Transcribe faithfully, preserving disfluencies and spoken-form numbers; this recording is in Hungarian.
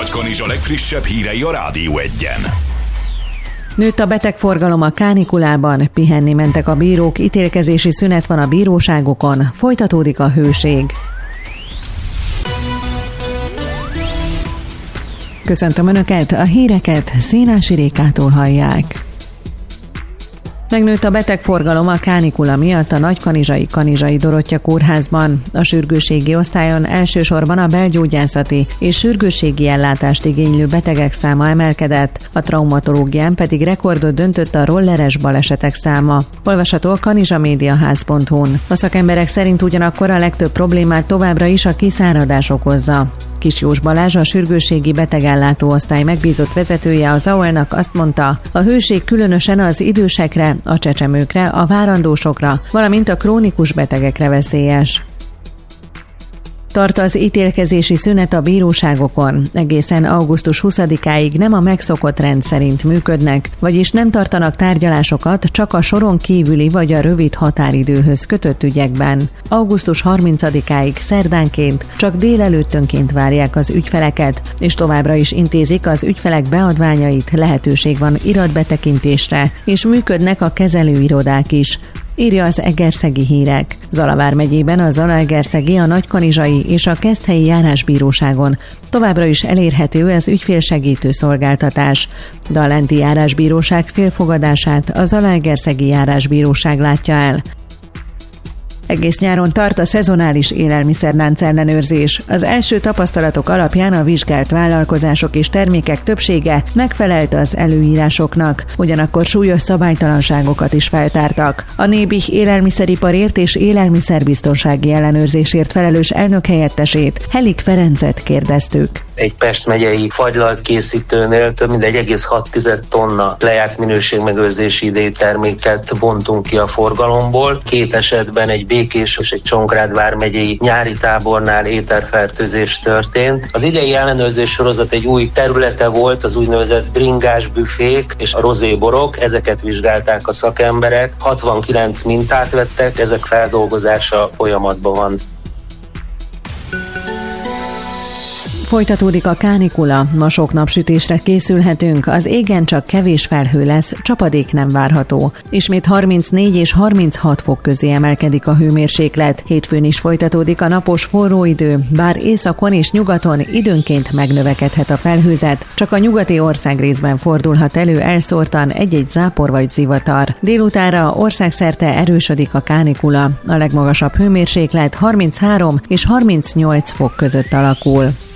Nagykanizsa legfrissebb hírei a Rádió Egyen. Nőtt a betegforgalom a kánikulában, pihenni mentek a bírók, ítélkezési szünet van a bíróságokon, folytatódik a hőség. Köszöntöm Önöket, a híreket Szénási Rékától hallják. Megnőtt a betegforgalom a kánikula miatt a nagykanizsai Kanizsai Dorottya kórházban. A sürgősségi osztályon elsősorban a belgyógyászati és sürgősségi ellátást igénylő betegek száma emelkedett, a traumatológián pedig rekordot döntött a rolleres balesetek száma. Olvasható a kanizsamédiaház pont hu-n. A szakemberek szerint ugyanakkor a legtöbb problémát továbbra is a kiszáradás okozza. Kis Jós Balázs, a sürgősségi betegellátó osztály megbízott vezetője az á o el-nak azt mondta, a hőség különösen az idősekre, a csecsemőkre, a várandósokra, valamint a krónikus betegekre veszélyes. Tart az ítélkezési szünet a bíróságokon. Egészen augusztus huszadikáig nem a megszokott rend szerint működnek, vagyis nem tartanak tárgyalásokat csak a soron kívüli vagy a rövid határidőhöz kötött ügyekben. augusztus harmincadikáig szerdánként csak délelőttönként várják az ügyfeleket, és továbbra is intézik az ügyfelek beadványait, lehetőség van iratbetekintésre, és működnek a kezelőirodák is, írja az Egerszegi Hírek. Zala vármegyében a Zalaegerszegi, a Nagykanizsai és a Keszthelyi járásbíróságon továbbra is elérhető az ügyfélsegítő szolgáltatás, de a lenti járásbíróság félfogadását a Zalaegerszegi járásbíróság látja el. Egész nyáron tart a szezonális élelmiszerlánc ellenőrzés. Az első tapasztalatok alapján a vizsgált vállalkozások és termékek többsége megfelelt az előírásoknak, ugyanakkor súlyos szabálytalanságokat is feltártak. A Nébih élelmiszeriparért és élelmiszerbiztonsági ellenőrzésért felelős elnökhelyettesét, Helik Ferencet kérdeztük. Egy Pest megyei fagylalt készítőnél több mint egy egész hat tized tonna lejárt minőségmegőrzési idejű terméket bontunk ki a forgalomból. Két esetben egy Békés és egy Csongrád vármegyei nyári tábornál éterfertőzés történt. Az idei ellenőrzés sorozat egy új területe volt, az úgynevezett bringás büfék és a rozéborok. Ezeket vizsgálták a szakemberek. hatvankilenc mintát vettek, ezek feldolgozása folyamatban van. Folytatódik a kánikula, ma sok napsütésre készülhetünk, az égen csak kevés felhő lesz, csapadék nem várható. Ismét harmincnégy és harminchat fok közé emelkedik a hőmérséklet. Hétfőn is folytatódik a napos forró idő, bár északon és nyugaton időnként megnövekedhet a felhőzet, csak a nyugati országrészben fordulhat elő elszórtan egy-egy zápor vagy zivatar. Délutánra országszerte erősödik a kánikula, a legmagasabb hőmérséklet harminchárom és harmincnyolc fok között alakul.